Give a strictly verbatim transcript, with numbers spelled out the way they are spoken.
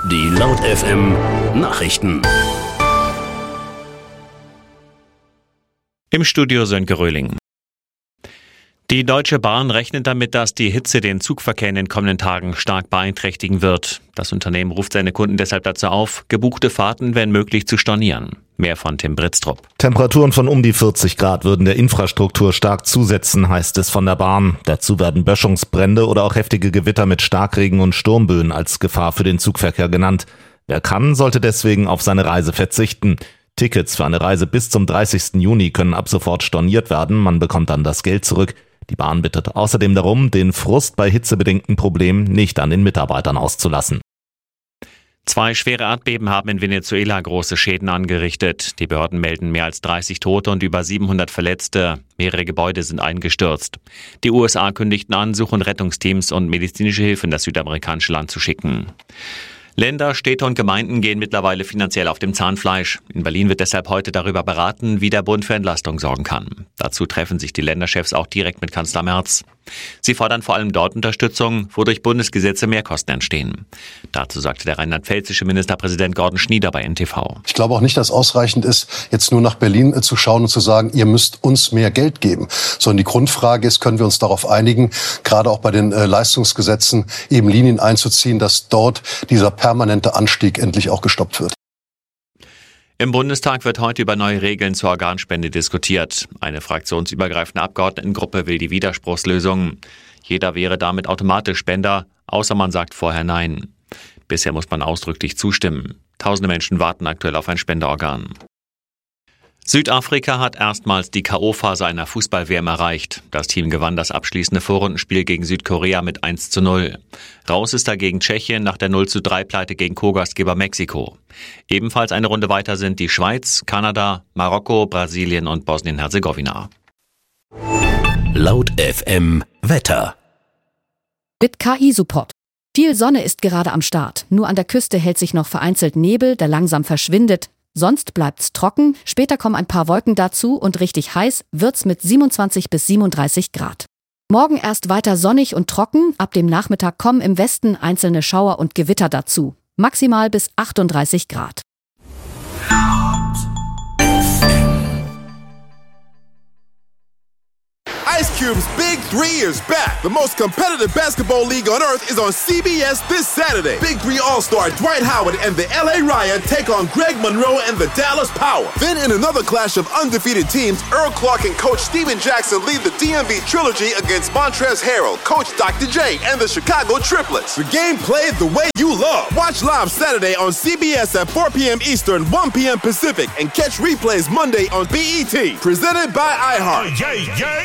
Die Laut F M Nachrichten. Im Studio Sönke Röhling. Die Deutsche Bahn rechnet damit, dass die Hitze den Zugverkehr in den kommenden Tagen stark beeinträchtigen wird. Das Unternehmen ruft seine Kunden deshalb dazu auf, gebuchte Fahrten wenn möglich zu stornieren. Mehr von Tim Britztrup. Temperaturen von um die vierzig Grad würden der Infrastruktur stark zusetzen, heißt es von der Bahn. Dazu werden Böschungsbrände oder auch heftige Gewitter mit Starkregen und Sturmböen als Gefahr für den Zugverkehr genannt. Wer kann, sollte deswegen auf seine Reise verzichten. Tickets für eine Reise bis zum dreißigsten Juni können ab sofort storniert werden. Man bekommt dann das Geld zurück. Die Bahn bittet außerdem darum, den Frust bei hitzebedingten Problemen nicht an den Mitarbeitern auszulassen. Zwei schwere Erdbeben haben in Venezuela große Schäden angerichtet. Die Behörden melden mehr als dreißig Tote und über siebenhundert Verletzte. Mehrere Gebäude sind eingestürzt. Die U S A kündigten an, Such- und Rettungsteams und medizinische Hilfe in das südamerikanische Land zu schicken. Länder, Städte und Gemeinden gehen mittlerweile finanziell auf dem Zahnfleisch. In Berlin wird deshalb heute darüber beraten, wie der Bund für Entlastung sorgen kann. Dazu treffen sich die Länderchefs auch direkt mit Kanzler Merz. Sie fordern vor allem dort Unterstützung, wo durch Bundesgesetze Mehrkosten entstehen. Dazu sagte der rheinland-pfälzische Ministerpräsident Gordon Schnieder bei N T V. Ich glaube auch nicht, dass ausreichend ist, jetzt nur nach Berlin äh, zu schauen und zu sagen, ihr müsst uns mehr Geld geben. Sondern die Grundfrage ist, können wir uns darauf einigen, gerade auch bei den äh, Leistungsgesetzen eben Linien einzuziehen, dass dort dieser permanente Anstieg endlich auch gestoppt wird. Im Bundestag wird heute über neue Regeln zur Organspende diskutiert. Eine fraktionsübergreifende Abgeordnetengruppe will die Widerspruchslösung. Jeder wäre damit automatisch Spender, außer man sagt vorher Nein. Bisher muss man ausdrücklich zustimmen. Tausende Menschen warten aktuell auf ein Spenderorgan. Südafrika hat erstmals die K O-Phase einer Fußball-W M erreicht. Das Team gewann das abschließende Vorrundenspiel gegen Südkorea mit eins zu null. Raus ist dagegen Tschechien nach der null zu drei Pleite gegen Co-Gastgeber Mexiko. Ebenfalls eine Runde weiter sind die Schweiz, Kanada, Marokko, Brasilien und Bosnien-Herzegowina. Laut F M Wetter. Mit K I-Support. Viel Sonne ist gerade am Start. Nur an der Küste hält sich noch vereinzelt Nebel, der langsam verschwindet. Sonst bleibt's trocken, später kommen ein paar Wolken dazu und richtig heiß wird's mit siebenundzwanzig bis siebenunddreißig Grad. Morgen erst weiter sonnig und trocken, ab dem Nachmittag kommen im Westen einzelne Schauer und Gewitter dazu. Maximal bis achtunddreißig Grad. Ice Cube's Big Three is back. The most competitive basketball league on earth is on C B S this Saturday. Big Three All-Star Dwight Howard and the L A Riot take on Greg Monroe and the Dallas Power. Then in another clash of undefeated teams, Earl Clark and Coach Steven Jackson lead the D M V Trilogy against Montrezl Harrell, Coach Doctor J, and the Chicago Triplets. The game played the way you love. Watch live Saturday on C B S at four p.m. Eastern, one p.m. Pacific, and catch replays Monday on B E T. Presented by iHeart. Yeah, yeah.